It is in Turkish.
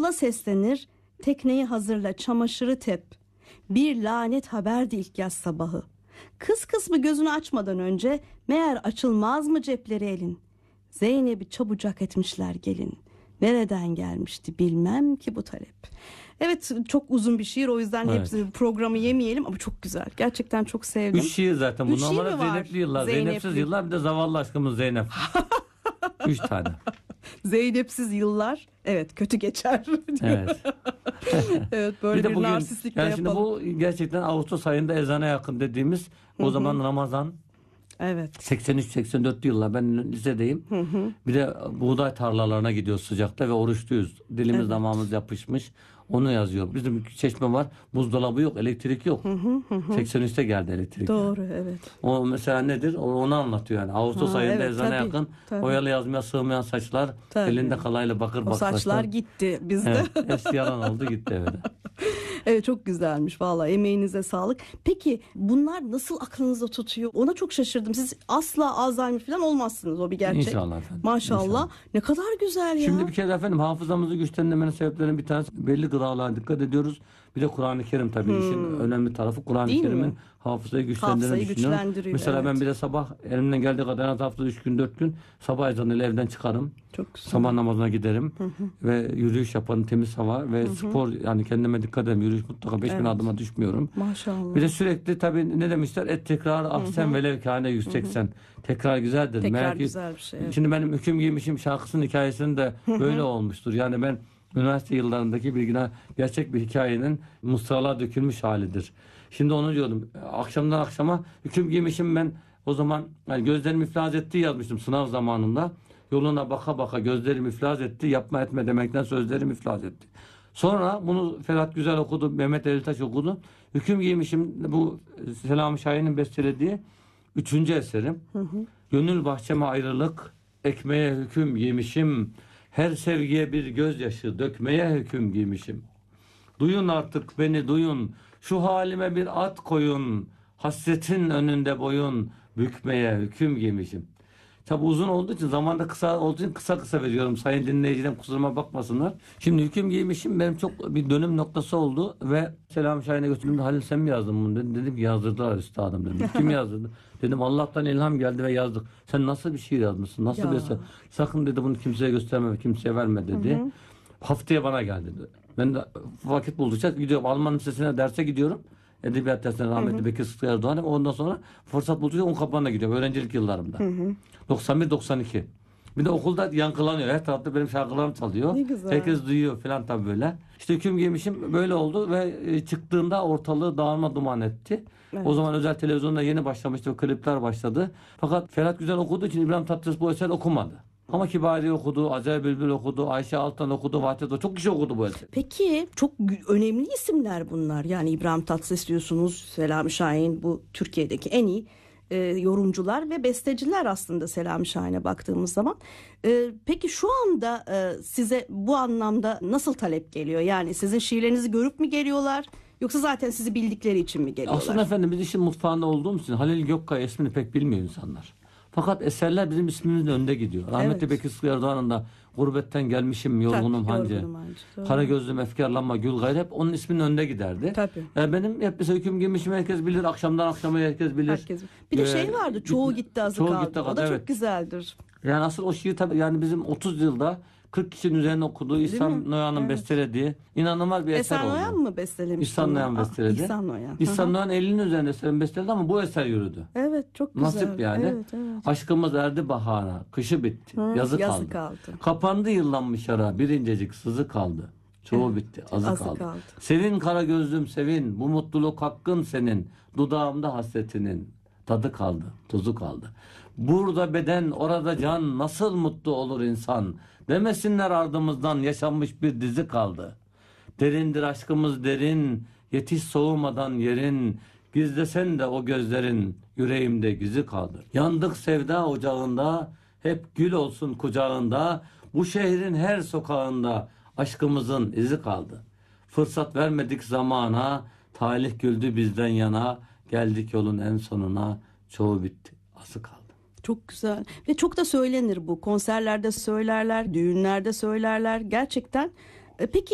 Yola seslenir, tekneyi hazırla, çamaşırı tep. Bir lanet haberdi ilk yaz sabahı. Kız kısmı gözünü açmadan önce meğer açılmaz mı cepleri elin. Zeynep'i çabucak etmişler gelin. Nereden gelmişti bilmem ki bu talep. Evet, çok uzun bir şiir, o yüzden hepsini programı yemeyelim ama çok güzel. Gerçekten çok sevdim. 3 şiir zaten. Bu normalde Zeynepli yıllar. Zeynepsiz yıllar, bir de zavallı aşkımız Zeynep. 3 tane. Zeynepsiz yıllar evet kötü geçer. Evet. Evet, böyle bir bugün, narsistlikle yani yapalım. şimdi bu gerçekten Ağustos ayında ezana yakın dediğimiz o zaman Ramazan. Evet. 83-84 yıllar, ben lisedeyim. Bir de buğday tarlalarına gidiyoruz sıcakta ve oruçluyuz. Dilimiz damağımız yapışmış. Onu yazıyor. Bizim çeşme var. Buzdolabı yok. Elektrik yok. 83'te geldi elektrik. Doğru, evet. O mesela nedir? Onu anlatıyor yani. Ağustos ayında ezana yakın. Tabii. Oyalı yazmaya sığmayan saçlar. Elinde kalayla bakır o bakır. saçlar gitti bizde. Evet, hepsi yalan oldu gitti evet. Evet, çok güzelmiş vallahi, emeğinize sağlık. Peki bunlar nasıl aklınızda tutuyor? Ona çok şaşırdım. Siz asla Alzheimer falan olmazsınız, o bir gerçek. İnşallah efendim. Maşallah. İnşallah. Ne kadar güzel ya. Şimdi bir kere efendim hafızamızı güçlendirmenin sebeplerinden bir tanesi belli gıdalara dikkat ediyoruz. Bir de Kur'an-ı Kerim tabii işin önemli tarafı. Kur'an-ı Kerim'in hafızayı güçlendirdiğini düşünüyorum. Mesela evet. ben bir de sabah elimden geldiği kadar haftada 3 gün 4 gün sabah ezanıyla evden çıkarım. Çok güzel. Sabah namazına giderim ve yürüyüş yaparım, temiz hava ve spor, yani kendime dikkat ederim. Yürüyüş mutlaka 5000 adıma düşmüyorum. Maşallah. Bir de sürekli tabii ne demişler? Et tekrar ahsen velev kâne 180. Tekrar güzeldir. Tekrar güzel bir şey. Evet. Şimdi benim Hüküm Giymişim şarkısının hikayesinde böyle olmuştur. Yani ben üniversite yıllarındaki bilgiler gerçek bir hikayenin mısralar dökülmüş halidir. Şimdi onu diyordum. Akşamdan akşama hüküm giymişim ben. O zaman yani gözlerim iflas etti yazmıştım sınav zamanında. Yoluna baka baka gözlerim iflas etti. Yapma etme demekten sözlerim iflas etti. Sonra bunu Ferhat Güzel okudu. Mehmet Elitaş okudu. Hüküm giymişim bu Selami Şahin'in bestelediği 3. eserim. Gönül bahçeme ayrılık, ekmeğe hüküm giymişim. Her sevgiye bir gözyaşı dökmeye hüküm giymişim. Duyun artık beni duyun. Şu halime bir at koyun. Hasretin önünde boyun bükmeye hüküm giymişim. Tabi uzun olduğu için, zamanda kısa olduğu için kısa kısa veriyorum. Sayın dinleyicilerim kusuruma bakmasınlar. Şimdi hüküm giymişim benim çok bir dönüm noktası oldu ve Selami Şahin'e götürdüm. Halil sen mi yazdın bunu dedim. Dedim ki yazdırdılar üstadım dedim. Kim yazdırdı? Dedim Allah'tan ilham geldi ve yazdık. Sen nasıl bir şiir yazmışsın? Nasıl bir eser? Sakın dedi bunu kimseye gösterme, kimseye verme dedi. Haftaya bana gel dedi. Ben de vakit buldukça gidiyorum. Alman Lisesi'ne derse gidiyorum. Edebiyat dersine rahmetli Bekir Sıtkı Erdoğan. Ondan sonra fırsat buldukça Unkapanı'na gidiyorum. Öğrencilik yıllarımda. 91-92. Bir de okulda yankılanıyor. Her tarafta benim şarkılarım çalıyor. Ne güzel. Herkes duyuyor falan tabii böyle. İşte hüküm giymişim böyle oldu ve çıktığında ortalığı dağılma duman etti. Evet. O zaman özel televizyonda yeni başlamıştı ve klipler başladı. Fakat Ferhat Güzel okuduğu için İbrahim Tatlıses bu eser okumadı. Ama Kibariye okudu, Azer Bülbül okudu, Ayşe Altan okudu, Vahdet, çok kişi okudu bu eseri. Peki çok önemli isimler bunlar. Yani İbrahim Tatlıses diyorsunuz, Selami Şahin, bu Türkiye'deki en iyi yorumcular ve besteciler aslında Selami Şahin'e baktığımız zaman. Peki şu anda size bu anlamda nasıl talep geliyor? Yani sizin şiirlerinizi görüp mü geliyorlar? Yoksa zaten sizi bildikleri için mi geliyorlar? Aslında efendim biz işin mutfağında olduğumuz için Halil Gökkaya ismini pek bilmiyor insanlar. Fakat eserler bizim ismimizin önünde gidiyor. Rahmetli Bekir Sıtkı Erdoğan'ın da Gurbetten gelmişim yorgunum hancı. Kara gözlüm efkarlanma gül gayrı hep onun isminin önünde giderdi. Benim hep mesela hüküm giymişim herkes bilir. Akşamdan akşama herkes bilir. Bir de şey vardı, çoğu gitti azı kaldı. O da çok güzeldir. Yani asıl o şiir tabii yani bizim 30 yılda 40 kişinin üzerine okuduğu İhsan Noyan'ın bestelediği inanılmaz bir eser oldu. İhsan Noyan mı bestelemiş? İhsan Noyan besteledi. İhsan Noyan 50'nin üzerinde eserin besteledi ama bu eser yürüdü. Evet, çok güzel. Nasip yani. Evet. Aşkımız erdi bahara, kışı bitti, yazı kaldı. Kapandı yıllanmış ara, bir incecik sızı kaldı. Çoğu bitti, azı kaldı. Sevin kara gözlüm sevin, bu mutluluk hakkın senin. Dudağımda hasretinin tadı kaldı, tuzu kaldı. Burada beden, orada can, nasıl mutlu olur insan. Demesinler ardımızdan yaşanmış bir dizi kaldı. Derindir aşkımız derin, yetiş soğumadan yerin. Gizlesen de o gözlerin, yüreğimde güzü kaldı. Yandık sevda ocağında, hep gül olsun kucağında. Bu şehrin her sokağında aşkımızın izi kaldı. Fırsat vermedik zamana, talih güldü bizden yana. Geldik yolun en sonuna, çoğu bitti, azı kaldı. Çok güzel ve çok da söylenir bu. Konserlerde söylerler, düğünlerde söylerler gerçekten. Peki